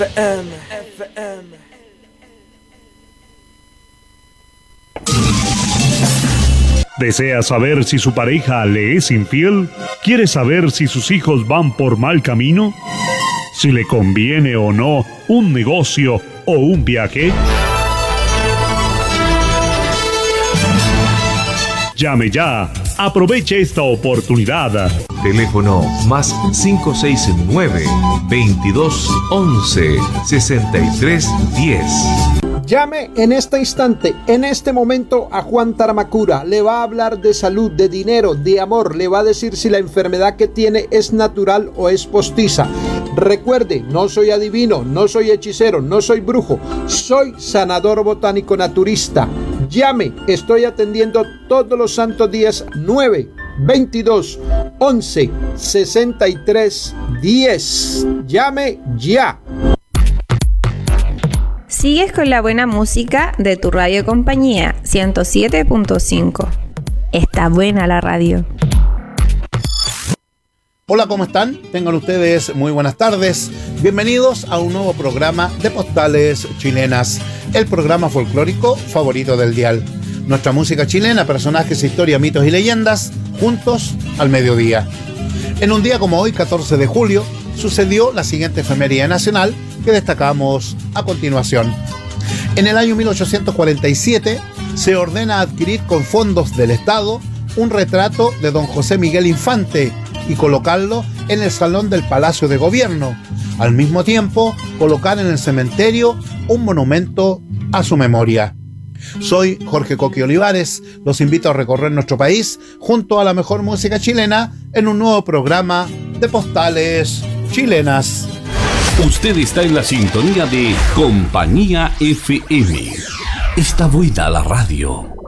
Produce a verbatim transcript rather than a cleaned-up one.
M, F M. ¿Desea saber si su pareja le es infiel? ¿Quiere saber si sus hijos van por mal camino? ¿Si le conviene o no un negocio o un viaje? Llame ya. Aproveche esta oportunidad. Teléfono más cinco seis nueve, veintidós once, sesenta y tres diez. Llame en este instante, en este momento a Juan Taramacura. Le va a hablar de salud, de dinero, de amor. Le va a decir si la enfermedad que tiene es natural o es postiza. Recuerde, no soy adivino, no soy hechicero, no soy brujo. Soy sanador botánico naturista. Llame, estoy atendiendo todos los santos días. Nueve, veintidós, once, sesenta y tres, diez. Llame ya. Sigues con la buena música de tu radio compañía ciento siete punto cinco. Está buena la radio. Hola, ¿cómo están? Tengan ustedes muy buenas tardes. Bienvenidos a un nuevo programa de Postales Chilenas, el programa folclórico favorito del dial. Nuestra música chilena, personajes, historia, mitos y leyendas, juntos al mediodía. En un día como hoy, catorce de julio, sucedió la siguiente efeméride nacional que destacamos a continuación. En el año mil ochocientos cuarenta y siete se ordena adquirir con fondos del Estado un retrato de don José Miguel Infante y colocarlo en el salón del Palacio de Gobierno. Al mismo tiempo, colocar en el cementerio un monumento a su memoria. Soy Jorge Coqui Olivares, los invito a recorrer nuestro país junto a la mejor música chilena en un nuevo programa de Postales Chilenas. Usted está en la sintonía de Compañía F M. Está buena la radio.